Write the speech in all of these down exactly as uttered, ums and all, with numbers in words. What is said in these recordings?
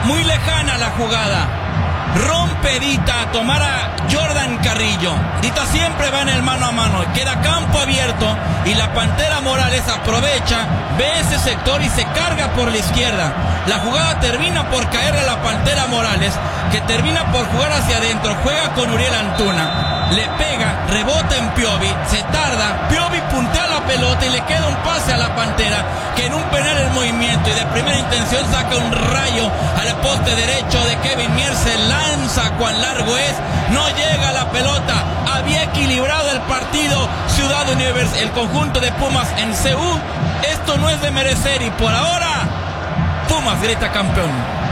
muy lejana la jugada. Rompe Dita a tomar a Jordan Carrillo. Dita siempre va en el mano a mano. Queda campo abierto y la Pantera Morales aprovecha, ve ese sector y se carga por la izquierda. La jugada termina por caerle a la Pantera Morales, que termina por jugar hacia adentro. Juega con Uriel Antuna. Le pega, rebota en Piovi, se tarda. Piovi puntea la pelota y le queda un pase a la Pantera, que en un penal en movimiento y de primera intención saca un rayo al poste derecho de Kevin Mier. Se lanza cuán largo es, no llega la pelota. Había equilibrado el partido Ciudad Universitaria, el conjunto de Pumas en C U. Esto no es de merecer y por ahora Pumas grita campeón.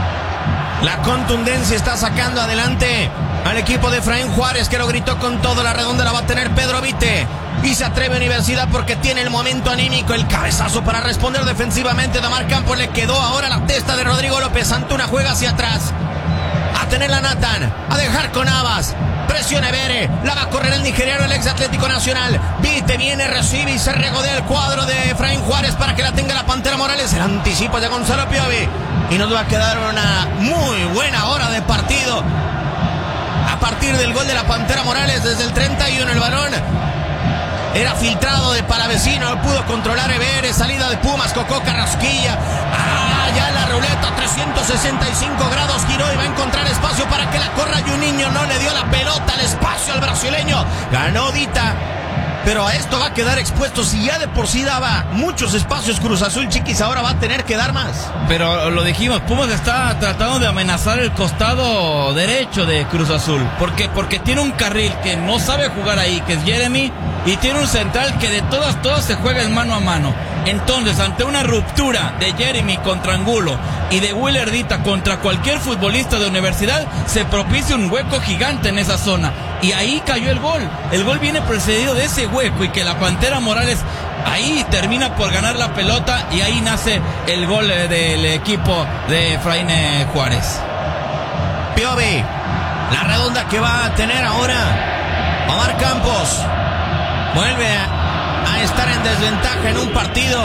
La contundencia está sacando adelante al equipo de Efraín Juárez, que lo gritó con todo. La redonda la va a tener Pedro Vite y se atreve Universidad porque tiene el momento anímico. El cabezazo para responder defensivamente. Damar Campos le quedó ahora la testa de Rodrigo López. Antuna juega hacia atrás. A tener la Nathan, a dejar con Abas. Presiona Bere, la va a correr el nigeriano, el ex Atlético Nacional. Vite viene, recibe y se regodea el cuadro de Efraín Juárez para que la tenga la Pantera Morales. El anticipo de Gonzalo Piovi. Y nos va a quedar una muy buena hora de partido. A partir del gol de la Pantera Morales desde el treinta y uno, el balón era filtrado de Palavecino, no pudo controlar Everes, salida de Pumas, Cocó Carrasquilla. Ah, ya la ruleta, trescientos sesenta y cinco grados giró y va a encontrar espacio para que la corra y un niño no le dio la pelota al espacio al brasileño. Ganó Dita, pero a esto va a quedar expuesto. Si ya de por sí daba muchos espacios Cruz Azul, Chiquis, ahora va a tener que dar más. Pero lo dijimos, Pumas está tratando de amenazar el costado derecho de Cruz Azul. ¿Por qué? Porque tiene un carril que no sabe jugar ahí, que es Jeremy, y tiene un central que de todas, todas se juega el mano a mano. Entonces, ante una ruptura de Jeremy contra Angulo y de Willer Dita contra cualquier futbolista de Universidad, se propicia un hueco gigante en esa zona. Y ahí cayó el gol. El gol viene precedido de ese hueco y que la Pantera Morales ahí termina por ganar la pelota y ahí nace el gol del equipo de Efraín Juárez. Piovi, la redonda que va a tener ahora Omar Campos. Vuelve a, a estar en desventaja en un partido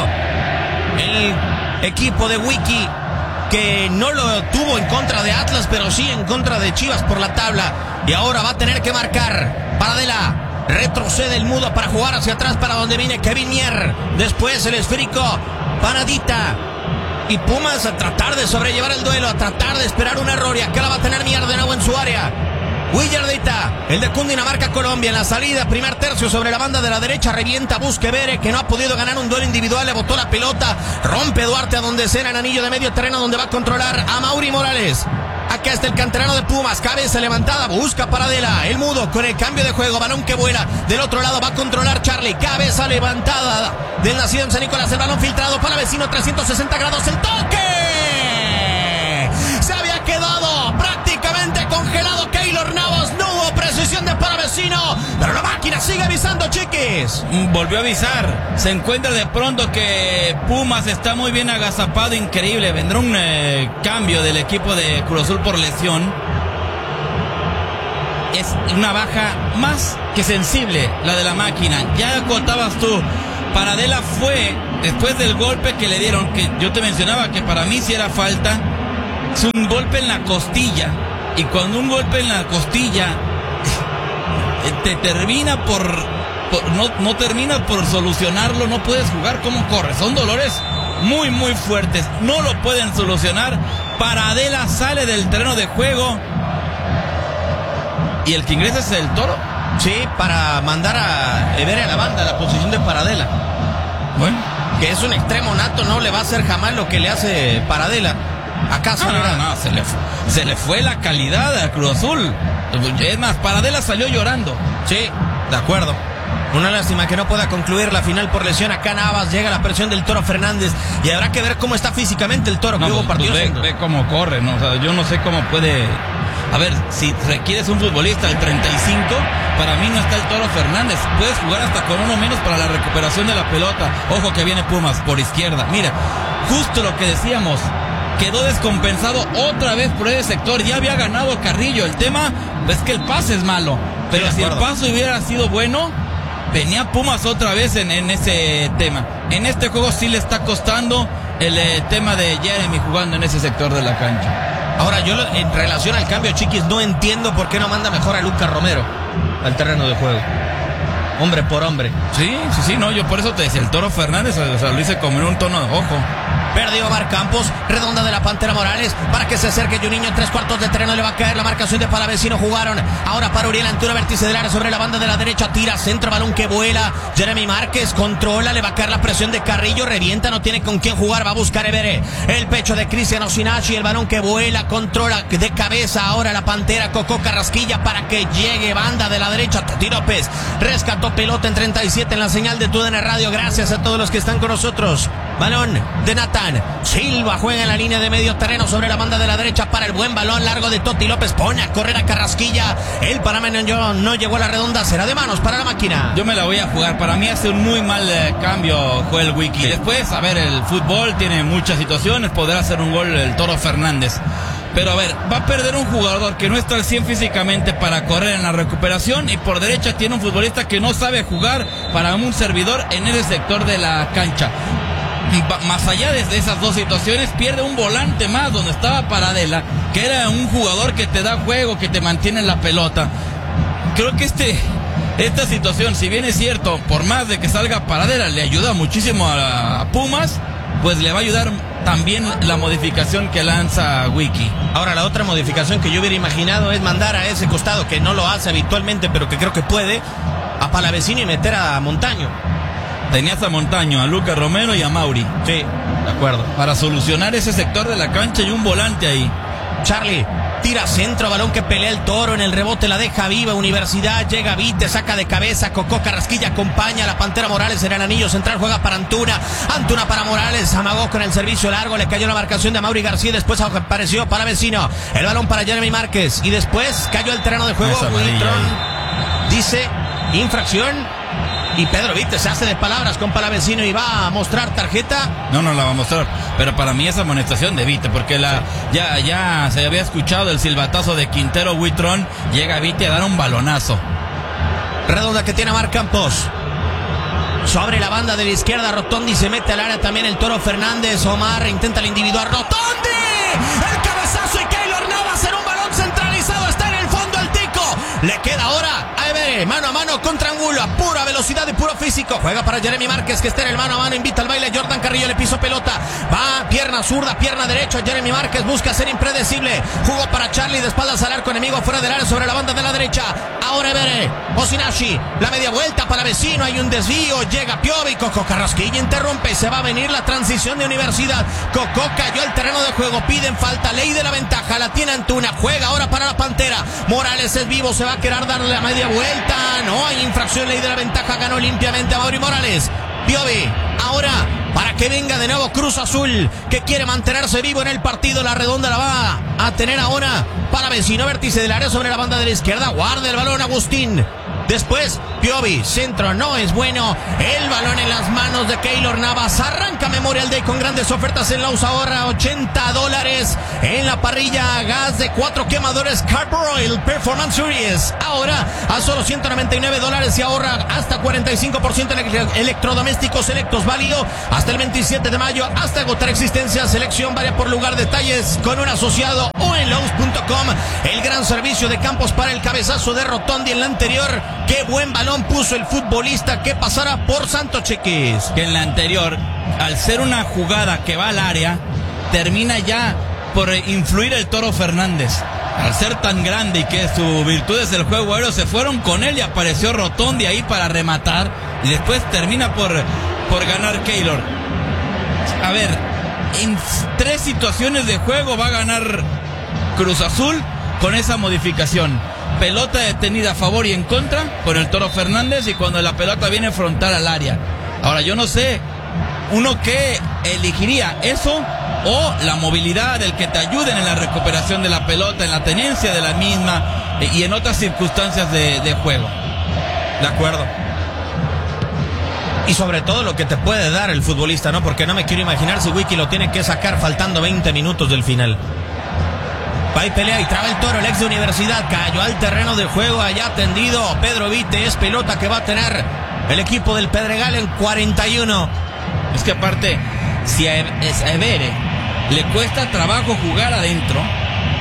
el equipo de Wiki, que no lo tuvo en contra de Atlas, pero sí en contra de Chivas por la tabla. Y ahora va a tener que marcar. Paradela retrocede el mudo para jugar hacia atrás, para donde viene Kevin Mier. Después el esférico para Dita. Y Pumas a tratar de sobrellevar el duelo, a tratar de esperar un error. Y acá la va a tener Mier de nuevo en su área. Willer Dita, el de Cundinamarca, Colombia, en la salida, primer tercio sobre la banda de la derecha, revienta, busque Bere, que no ha podido ganar un duelo individual, le botó la pelota, rompe Duarte a donde cena en anillo de medio terreno, donde va a controlar a Mauri Morales. Acá está el canterano de Pumas, cabeza levantada, busca Paradela, el mudo con el cambio de juego, balón que vuela, del otro lado va a controlar Charlie, cabeza levantada del nacido en San Nicolás, el balón filtrado para vecino, trescientos sesenta grados, el toque, se había quedado prácticamente congelado Keylor Navas, no hubo precisión de Paravecino, pero la máquina sigue avisando, Chiquis. Volvió a avisar, se encuentra de pronto que Pumas está muy bien agazapado, increíble, vendrá un eh, cambio del equipo de Cruz Azul por lesión. Es una baja más que sensible la de la máquina, ya contabas tú, Paradela fue, después del golpe que le dieron, que yo te mencionaba que para mí si era falta, es un golpe en la costilla, y cuando un golpe en la costilla te termina por, por no, no termina por solucionarlo, no puedes jugar. ¿Cómo corre? Son dolores muy muy fuertes, no lo pueden solucionar. Paradela sale del terreno de juego y el que ingresa es el Toro. Sí, para mandar a Evere a la banda, a la posición de Paradela. Bueno, que es un extremo nato, no le va a hacer jamás lo que le hace Paradela. ¿Acaso no, no, no, se le, se le fue la calidad a Cruz Azul. Es más, Paradela salió llorando. Sí, de acuerdo. Una lástima que no pueda concluir la final por lesión. Acá Navas, llega la presión del Toro Fernández y habrá que ver cómo está físicamente el Toro. No, que pues, hubo partidos pues ve, ve cómo corre, ¿no? O sea, yo no sé cómo puede... A ver, si requieres un futbolista del treinta y cinco, para mí no está el Toro Fernández. Puedes jugar hasta con uno menos para la recuperación de la pelota. Ojo que viene Pumas por izquierda. Mira, justo lo que decíamos, quedó descompensado otra vez por ese sector. Ya había ganado Carrillo. El tema es que el pase es malo, pero sí, si el paso hubiera sido bueno, venía Pumas otra vez en, en ese tema. En este juego sí le está costando el eh, tema de Jeremy jugando en ese sector de la cancha. Ahora, yo en relación al cambio, Chiquis, no entiendo por qué no manda mejor a Lucas Romero al terreno de juego. Hombre por hombre. Sí, sí, sí, no, yo por eso te decía, el Toro Fernández, o sea, lo hice como en un tono de ojo. Perdió Omar Campos, redonda de la Pantera Morales, para que se acerque Juninho en tres cuartos de terreno, le va a caer la marcación de Palavecino, jugaron, ahora para Uriel Antuna, vértice del área sobre la banda de la derecha, tira, centro, balón que vuela, Jeremy Márquez controla, le va a caer la presión de Carrillo, revienta, no tiene con quién jugar, va a buscar Evere, el pecho de Cristian Osinachi, el balón que vuela, controla de cabeza, ahora la Pantera, Cocó Carrasquilla para que llegue, banda de la derecha, Toti López, rescató pelota en treinta y siete en la señal de T U D N Radio, gracias a todos los que están con nosotros, balón de Natán Silva, juega en la línea de medio terreno sobre la banda de la derecha para el buen balón largo de Toti López, pone a correr a Carrasquilla, el panameño no llegó a la redonda, será de manos para la máquina. Yo me la voy a jugar, para mí hace un muy mal eh, cambio Joel Wiki. Sí. Después, a ver, el fútbol tiene muchas situaciones, podrá hacer un gol el Toro Fernández. Pero a ver, va a perder un jugador que no está al cien físicamente para correr en la recuperación, y por derecha tiene un futbolista que no sabe jugar para un servidor en ese sector de la cancha. Más allá de esas dos situaciones, pierde un volante más donde estaba Paradela, que era un jugador que te da juego, que te mantiene en la pelota. Creo que este esta situación, si bien es cierto, por más de que salga Paradela, le ayuda muchísimo a, a Pumas, pues le va a ayudar también la modificación que lanza Wiki. Ahora, la otra modificación que yo hubiera imaginado es mandar a ese costado, que no lo hace habitualmente, pero que creo que puede, a Palavecino y meter a Montaño. Tenías a Montaño, a Lucas Romero y a Mauri. Sí, de acuerdo. Para solucionar ese sector de la cancha y un volante ahí. Charlie, tira centro, balón que pelea el Toro, en el rebote la deja viva, Universidad, llega Vite, saca de cabeza, Cocó Carrasquilla acompaña a la Pantera Morales en el anillo central, juega para Antuna, Antuna para Morales, amagó con el servicio largo, le cayó la marcación de Mauri García, después apareció Palavecino, el balón para Jeremy Márquez, y después cayó el terreno de juego, Wiltron dice, infracción, y Pedro Vite se hace de palabras con Palavecino y va a mostrar tarjeta. No, no la va a mostrar, pero para mí es amonestación de Vite, porque la, sí. ya, ya se había escuchado el silbatazo de Quintero Huitrón, llega Vite a dar un balonazo. Redonda que tiene Omar Campos. Sobre la banda de la izquierda, Rotondi se mete al área también el Toro Fernández. Omar intenta el individual. ¡Rotondi! El cabezazo y Keylor Navas en un balón centralizado. Está en el fondo el Tico. Le queda ahora a Evere. Mano a mano contra Angulo. A pura velocidad y puro físico. Juega para Jeremy Márquez que está en el mano a mano. Invita al baile. Jordan Carrillo le pisó pelota. Va pierna zurda, pierna derecha. Jeremy Márquez busca ser impredecible. Jugó para Charlie de espaldas al arco enemigo fuera del área sobre la banda de la derecha. Ahora Evere. Osinachi. La media vuelta para Vecino. Hay un desvío. Llega Piovi, Cocó Carrasquilla interrumpe, se va a venir la transición de Universidad. Cocó cayó al terreno de juego, piden falta, ley de la ventaja, la tiene Antuna, juega ahora para la Pantera. Morales es vivo, se va a querer darle la media vuelta, no hay infracción, ley de la ventaja, ganó limpiamente a Mauri Morales. Piovi, ahora para que venga de nuevo Cruz Azul, que quiere mantenerse vivo en el partido, la redonda la va a tener ahora para Vecino, vértice del área sobre la banda de la izquierda, guarda el balón Agustín. Después, Piovi, centro, no es bueno. El balón en las manos de Keylor Navas. Arranca Memorial Day con grandes ofertas en Laus. Ahora ochenta dólares en la parrilla. Gas de cuatro quemadores Carburoil Performance Series. Ahora a solo ciento noventa y nueve dólares y ahorra hasta cuarenta y cinco por ciento en electrodomésticos selectos. Válido hasta el veintisiete de mayo. Hasta agotar existencia. Selección varia por lugar. Detalles con un asociado o en Laus punto com. El gran servicio de campos para el cabezazo de Rotondi en la anterior. Qué buen balón puso el futbolista que pasara por Santos, Chiquis. Que en la anterior, al ser una jugada que va al área, termina ya por influir el Toro Fernández. Al ser tan grande y que sus virtudes del juego aéreo se fueron con él y apareció Rotondi ahí para rematar. Y después termina por, por ganar Keylor. A ver, en tres situaciones de juego va a ganar Cruz Azul con esa modificación. Pelota detenida a favor y en contra con el Toro Fernández y cuando la pelota viene frontal al área. Ahora yo no sé, uno que elegiría eso o la movilidad, el que te ayuden en la recuperación de la pelota, en la tenencia de la misma y en otras circunstancias de, de juego. De acuerdo. Y sobre todo lo que te puede dar el futbolista, ¿no? Porque no me quiero imaginar si Wiki lo tiene que sacar faltando veinte minutos del final. Va y pelea y traba el Toro, el ex de Universidad, cayó al terreno de juego, allá tendido Pedro Vite, es pelota que va a tener el equipo del Pedregal en cuarenta y uno. Es que aparte, si a Evere le cuesta trabajo jugar adentro,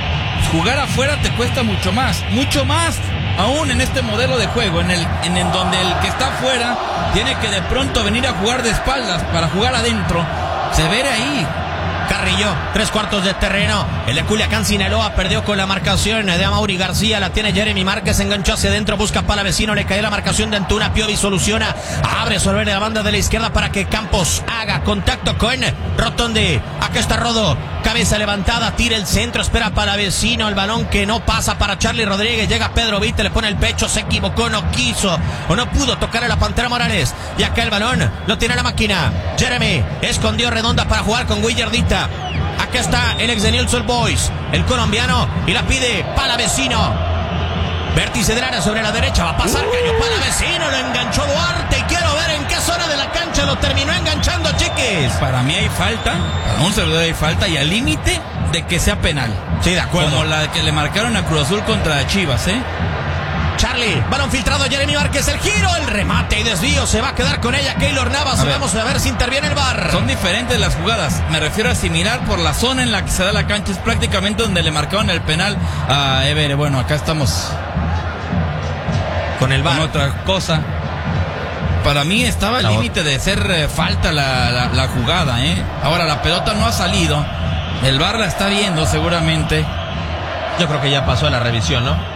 jugar afuera te cuesta mucho más, mucho más aún en este modelo de juego, en el, en el donde el que está afuera tiene que de pronto venir a jugar de espaldas para jugar adentro. Se ve ahí. Carrillo, tres cuartos de terreno. El de Culiacán, Sinaloa, perdió con la marcación de Amaury García. La tiene Jeremy Márquez, enganchó hacia adentro, busca Palavecino, le cae la marcación de Antuna. Piovi soluciona, abre sobre la banda de la izquierda para que Campos haga contacto con Rotondi. Acá está Rodo, cabeza levantada, tira el centro, espera Palavecino, el balón que no pasa para Charlie Rodríguez. Llega Pedro Vite, le pone el pecho, se equivocó, no quiso o no pudo tocar a la Pantera Morales. Y acá el balón lo tiene la máquina. Jeremy escondió redonda para jugar con Willardita. Acá está el ex de Newell's Old Boys, el colombiano, y la pide Palavecino. Vértice del área sobre la derecha, va a pasar, uh. cayó Palavecino, lo enganchó Duarte y quiero ver en qué zona de la cancha lo terminó enganchando, Chiquis. Para mí hay falta, para un servidor hay falta y al límite de que sea penal. Sí, de acuerdo. Como la que le marcaron a Cruz Azul contra Chivas, ¿eh? Charlie, balón filtrado, Jeremy Márquez, el giro, el remate y desvío, se va a quedar con ella Keylor Navas. A Vamos a ver si interviene el V A R. Son diferentes las jugadas, me refiero a similar por la zona en la que se da la cancha, es prácticamente donde le marcaron el penal a Evere. Bueno, acá estamos con el V A R. Con otra cosa. Para mí estaba al límite de ser eh, falta la, la, la jugada, ¿eh? Ahora la pelota no ha salido, el V A R la está viendo seguramente. Yo creo que ya pasó a la revisión, ¿no?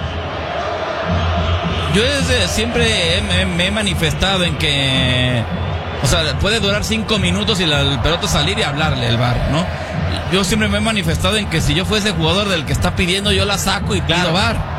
Yo desde siempre he, me, me he manifestado en que, o sea, puede durar cinco minutos y la, el pelota salir y hablarle el V A R, ¿no? Yo siempre me he manifestado en que si yo fuese jugador del que está pidiendo, yo la saco y pido claro. V A R.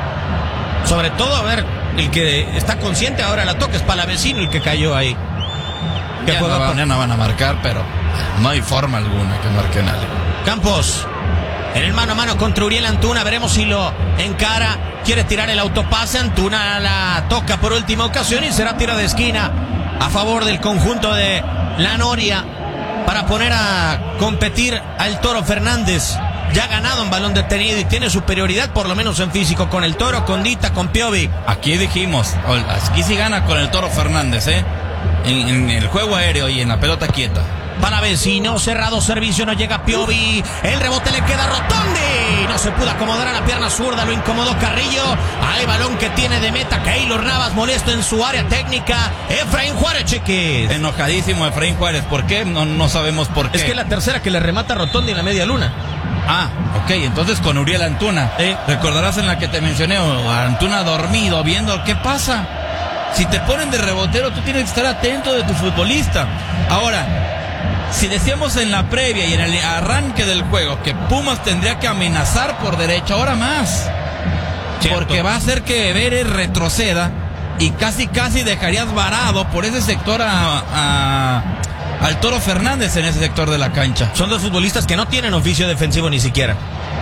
Sobre todo, a ver, el que está consciente ahora la toca es Palavecino, el que cayó ahí. Que ya, no va, con... ya no van a marcar, pero no hay forma alguna que marquen algo. Campos, en el mano a mano contra Uriel Antuna, veremos si lo encara. Quiere tirar el autopase, Antuna la toca por última ocasión y será tiro de esquina a favor del conjunto de la Noria para poner a competir al Toro Fernández. Ya ha ganado un balón detenido y tiene superioridad por lo menos en físico con el Toro, con Dita, con Piovi. Aquí dijimos, aquí sí gana con el Toro Fernández, ¿eh? En, en el juego aéreo y en la pelota quieta. Palavecino, cerrado servicio, no llega Piovi, el rebote le queda a Rotondi, no se pudo acomodar a la pierna zurda, lo incomodó Carrillo. Hay balón que tiene de meta Keylor Navas, molesto en su área técnica. Efraín Juárez, Chiquis. Enojadísimo Efraín Juárez, ¿por qué? No, no sabemos por qué. Es que es la tercera que le remata a Rotondi en la media luna. Ah, ok, entonces con Uriel Antuna. ¿Eh? Recordarás en la que te mencioné, Antuna dormido, viendo qué pasa. Si te ponen de rebotero, tú tienes que estar atento de tu futbolista. Ahora, si decíamos en la previa y en el arranque del juego que Pumas tendría que amenazar por derecha, ahora más. Cierto. Porque va a hacer que Evere retroceda y casi casi dejarías varado por ese sector a, a, al Toro Fernández en ese sector de la cancha. Son dos futbolistas que no tienen oficio defensivo ni siquiera.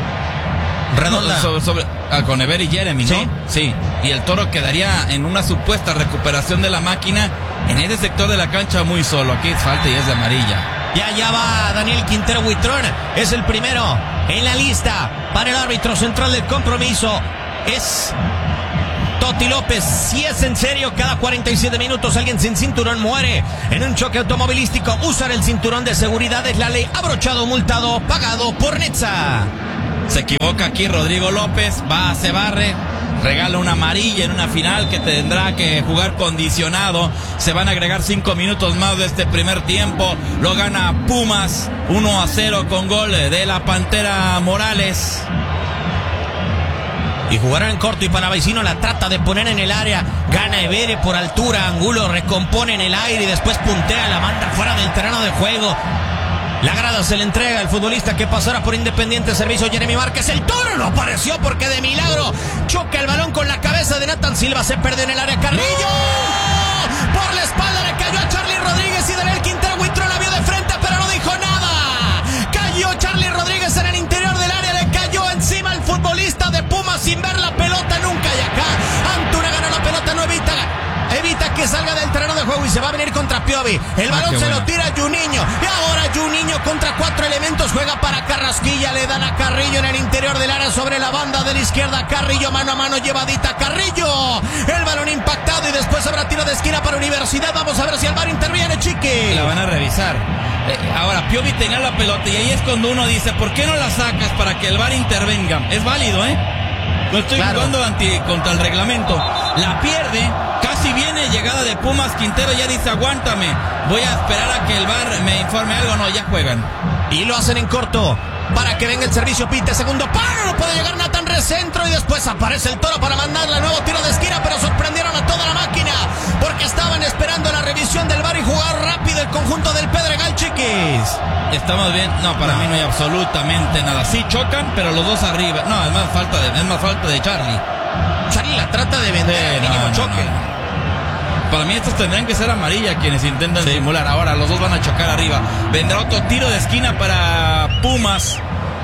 Redonda. No, sobre, sobre, ah, con Evere y Jeremy, ¿no? ¿Sí? Sí. Y el Toro quedaría en una supuesta recuperación de la máquina en ese sector de la cancha muy solo. Aquí es falta y es de amarilla. Ya, ya va Daniel Quintero Huitrón. Es el primero en la lista para el árbitro central del compromiso. Es Toti López. Si es en serio, cada cuarenta y siete minutos alguien sin cinturón muere en un choque automovilístico. Usar el cinturón de seguridad es la ley. Abrochado, multado, pagado por Netza. Se equivoca aquí Rodrigo López. Va, se barre. Regala una amarilla en una final que tendrá que jugar condicionado. Se van a agregar cinco minutos más de este primer tiempo. Lo gana Pumas uno a cero con gol de la Pantera Morales. Y jugará en corto y Palavecino la trata de poner en el área. Gana Evere por altura. Angulo recompone en el aire y después puntea, la manda fuera del terreno de juego. La grada se le entrega al futbolista que pasará por Independiente. Servicio Jeremy Márquez. El Toro no apareció porque de milagro choca el balón con la cabeza de Nathan Silva. Se perdió en el área Carrillo. ¡No! Por la espalda le cayó a Charlie Rodríguez y Daniel Quintero Huitrón la vio de frente pero no dijo nada. Cayó Charlie Rodríguez en el interior del área. Le cayó encima al futbolista de Pumas sin ver la pelota nunca. Y acá Antuna gana la pelota, no evita, evita que salga salga del terreno de juego y se va a venir contra Piovi. El balón ah, se bueno. lo tira Juninho. Y ahora Juninho contra cuatro elementos juega para Carrasquilla. Le dan a Carrillo en el interior del área sobre la banda de la izquierda. Carrillo mano a mano llevadita. Carrillo. El balón impactado y después habrá tiro de esquina para Universidad. Vamos a ver si el V A R interviene, Chiqui. La van a revisar. Eh, ahora Piovi tenía la pelota y ahí es cuando uno dice, ¿por qué no la sacas para que el V A R intervenga? Es válido, ¿eh? No estoy claro. jugando anti, contra el reglamento. La pierde, casi viene llegada de Pumas. Quintero ya dice, aguántame, voy a esperar a que el V A R me informe algo. No, ya juegan. Y lo hacen en corto para que venga el servicio Pite. Segundo paro, no puede llegar Nathan Recentro y después aparece el Toro para mandarle nuevo tiro de esquina, pero sorprendieron a toda la máquina porque estaban esperando la revisión del V A R y jugar rápido el conjunto del Pedregal, Chiquis. Estamos bien. No, para no. mí no hay absolutamente nada. Sí chocan, pero los dos arriba. No, es más falta de, es más falta de Charlie. Charlie la trata de vender, sí, mínimo no, choque. No, no. Para mí estos tendrían que ser amarillas quienes intentan sí. simular. Ahora los dos van a chocar arriba. Vendrá otro tiro de esquina para Pumas.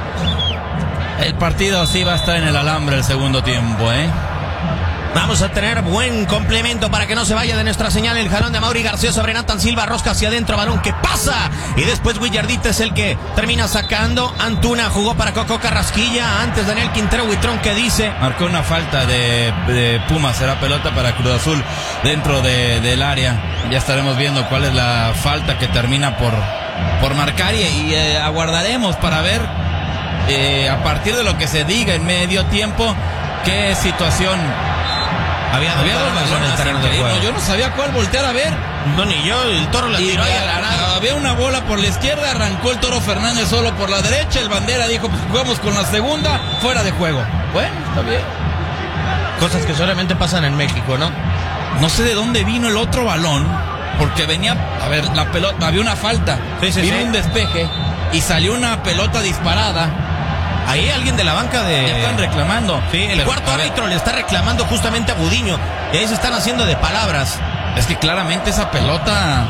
El partido sí va a estar en el alambre el segundo tiempo, ¿eh? Vamos a tener buen complemento para que no se vaya de nuestra señal. El jalón de Mauri García sobre Nathan Silva, rosca hacia adentro, balón que pasa. Y después Willardita es el que termina sacando. Antuna jugó para Coco Carrasquilla. Antes Daniel Quintero Huitrón que dice. Marcó una falta de, de Pumas, será pelota para Cruz Azul dentro de, del área. Ya estaremos viendo cuál es la falta que termina por, por marcar y, y eh, aguardaremos para ver eh, a partir de lo que se diga en medio tiempo qué situación. Había, había dos balones en el terreno de juego. Yo no sabía cuál voltear a ver. No, ni yo, el Toro la tiró ahí a la nada. Había una bola por la izquierda, arrancó el Toro Fernández solo por la derecha. El Bandera dijo, pues jugamos con la segunda, fuera de juego. Bueno, está bien. Cosas que solamente pasan en México, ¿no? No sé de dónde vino el otro balón, porque venía, a ver, la pelota, había una falta. Sí, sí, vino sí. un despeje y salió una pelota disparada. Ahí alguien de la banca de... Ya están reclamando. Sí, el Pero, cuarto árbitro le está reclamando justamente a Gudiño. Y ahí se están haciendo de palabras. Es que claramente esa pelota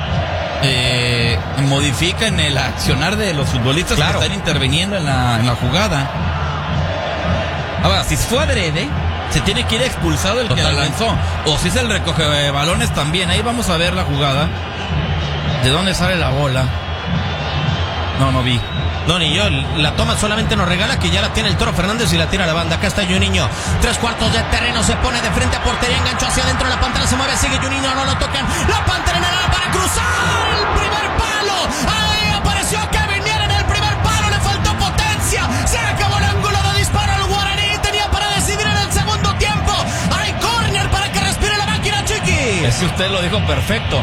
eh, modifica en el accionar de los futbolistas claro. que están interviniendo en la, en la jugada. Ahora, si fue adrede, se tiene que ir expulsado el Totalmente. que la lanzó. O si es el recoge de balones también. Ahí vamos a ver la jugada. ¿De dónde sale la bola? No, no vi. No, ni yo, la toma solamente nos regala que ya la tiene el Toro Fernández y la tira a la banda. Acá está Juninho, tres cuartos de terreno, se pone de frente a portería, enganchó hacia adentro, la Pantera se mueve, sigue Juninho, no lo tocan, la Pantera en el área para cruzar el primer palo, ahí apareció Kevin Mier en el primer palo, le faltó potencia, se acabó el ángulo de disparo, el Guaraní tenía para decidir en el segundo tiempo, hay córner para que respire la máquina, Chiqui. Es que usted lo dijo perfecto.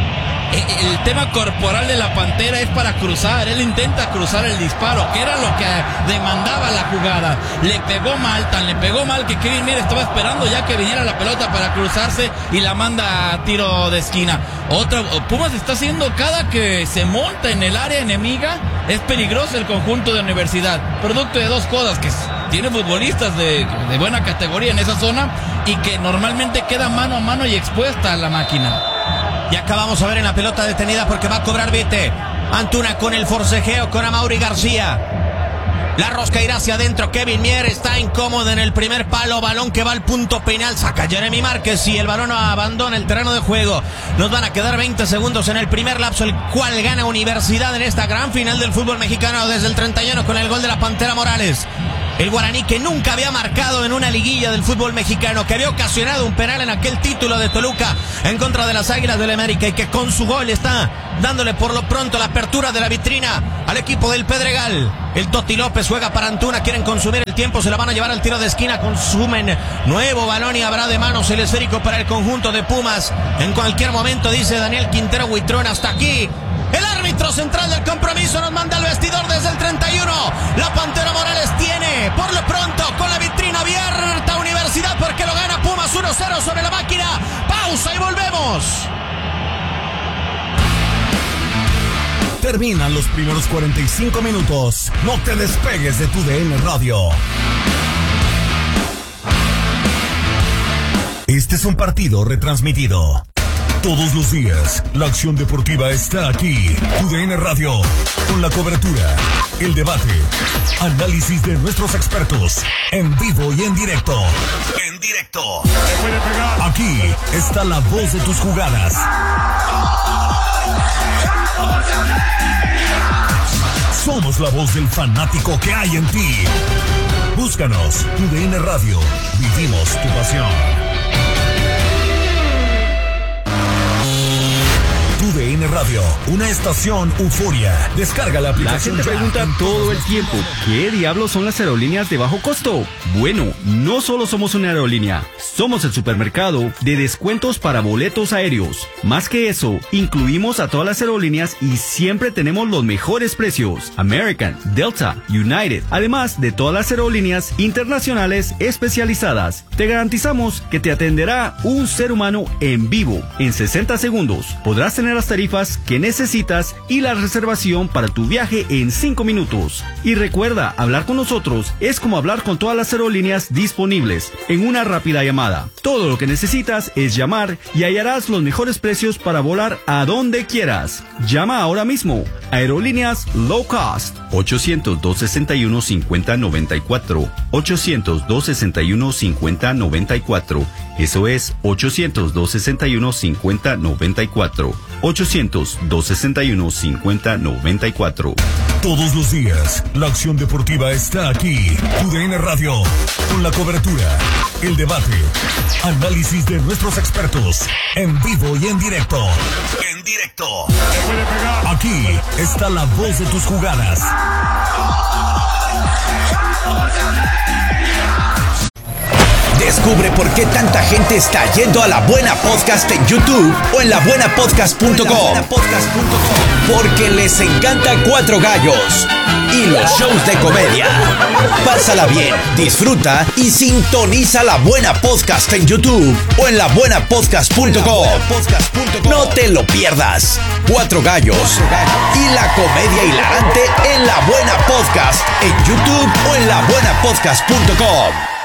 El tema corporal de la Pantera es para cruzar. Él intenta cruzar el disparo, que era lo que demandaba la jugada. Le pegó mal, tan le pegó mal que Kevin Mier estaba esperando ya que viniera la pelota para cruzarse y la manda a tiro de esquina. Otra, Pumas está haciendo cada que se monta en el área enemiga. Es peligroso el conjunto de Universidad. Producto de dos cosas, que tiene futbolistas de, de buena categoría en esa zona y que normalmente queda mano a mano y expuesta a la máquina. Y acá vamos a ver en la pelota detenida porque va a cobrar Vite. Antuna con el forcejeo con Amaury García. La rosca irá hacia adentro. Kevin Mier está incómodo en el primer palo. Balón que va al punto penal. Saca Jeremy Márquez y el balón abandona el terreno de juego. Nos van a quedar veinte segundos en el primer lapso, el cual gana Universidad en esta gran final del fútbol mexicano desde el treinta y uno con el gol de la Pantera Morales. El Guaraní que nunca había marcado en una liguilla del fútbol mexicano, que había ocasionado un penal en aquel título de Toluca en contra de las Águilas del América y que con su gol está dándole por lo pronto la apertura de la vitrina al equipo del Pedregal. El Toti López juega para Antuna, quieren consumir el tiempo, se la van a llevar al tiro de esquina, consumen nuevo balón y habrá de manos el esférico para el conjunto de Pumas. En cualquier momento, dice Daniel Quintero Huitrón, hasta aquí. El árbitro central del compromiso nos manda al vestidor desde el treinta y uno. La Pantera Morales tiene, por lo pronto, con la vitrina abierta Universidad porque lo gana Pumas uno cero sobre la máquina. Pausa y volvemos. Terminan los primeros cuarenta y cinco minutos. No te despegues de tu D N Radio. Este es un partido retransmitido. Todos los días, la acción deportiva está aquí. Tu D N Radio, con la cobertura, el debate, análisis de nuestros expertos, en vivo y en directo. En en directo. Aquí está la voz de tus jugadas. Somos la voz del fanático que hay en ti. Búscanos, Tu D N Radio. Vivimos tu pasión. Tu D N Radio, una estación euforia. Descarga la aplicación. La gente pregunta todo el tiempo, ¿qué diablos son las aerolíneas de bajo costo? Bueno, no solo somos una aerolínea, somos el supermercado de descuentos para boletos aéreos. Más que eso, incluimos a todas las aerolíneas y siempre tenemos los mejores precios. American, Delta, United, además de todas las aerolíneas internacionales especializadas. Te garantizamos que te atenderá un ser humano en vivo. En sesenta segundos podrás tener las tarifas que necesitas y la reservación para tu viaje en cinco minutos. Y recuerda, hablar con nosotros es como hablar con todas las aerolíneas disponibles en una rápida llamada. Todo lo que necesitas es llamar y hallarás los mejores precios para volar a donde quieras. Llama ahora mismo. Aerolíneas Low Cost. ochocientos, dos sesenta y uno, cincuenta noventa y cuatro. ochocientos, dos sesenta y uno, cincuenta noventa y cuatro. Eso es ochocientos, dos sesenta y uno, cincuenta noventa y cuatro. ochocientos, dos sesenta y uno, cincuenta noventa y cuatro. Todos los días, la acción deportiva está aquí. Tu D N Radio, con la cobertura, el debate, análisis de nuestros expertos, en vivo y en directo. En directo. Aquí está la voz de tus jugadas. Descubre por qué tanta gente está yendo a La Buena Podcast en YouTube o en la buena podcast punto com. Porque les encanta Cuatro Gallos y los shows de comedia. Pásala bien, disfruta y sintoniza La Buena Podcast en YouTube o en la buena podcast punto com. No te lo pierdas. Cuatro Gallos y la comedia hilarante en La Buena Podcast en YouTube o en la buena podcast punto com.